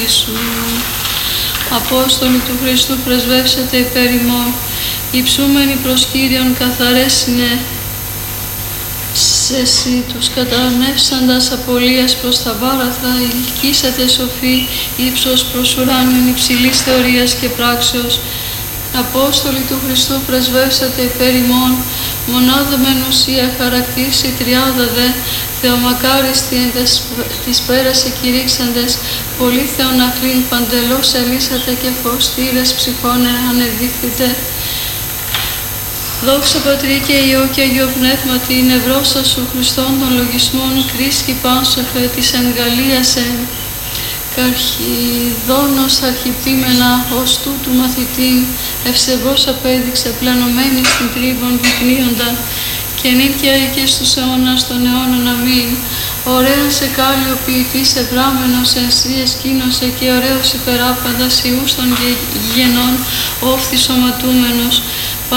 σου. Απόστολοι του Χριστού, πρεσβεύσατε υπέρ ημών, υψούμενοι προς Κύριον καθαρέσινε σε εσύ τους κατανεύσαντας απολίας προς τα βάραθρα, ηλικήσατε σοφοί ύψος προς ουράνιον υψηλής θεωρίας και πράξεως. Απόστολοι του Χριστού, πρεσβεύσατε υπέρ ημών, μονάδα μεν ουσία χαρακτήριση τριάδα δε, θεομακάριστοι εν της πέρας εκηρύξαντες, πολύ θεονακλήν παντελώς ελύσατε και φωστήρες ψυχών ανεδείχθητε. Δόξα Πατρί και Υιό και Αγίο Πνεύματι, νευρόσα σου Χριστόν των λογισμών, κρίσκη πάνσοφε της εγγαλίασεν. Καρχιδόνος αρχιπτήμενα ως τούτου μαθητή, ευσεβώς απέδειξε πλανωμένη στην τρίβον δεικνύοντα, και νυν και αίκαι στους αιώνας των αιώνων αμήν. Ωραίος εκάλιο ποιητής ευράμενος εν σύ εσκήνωσε, και ωραίος υπεράπαντας ιούς των γενών όφθης σωματούμενος.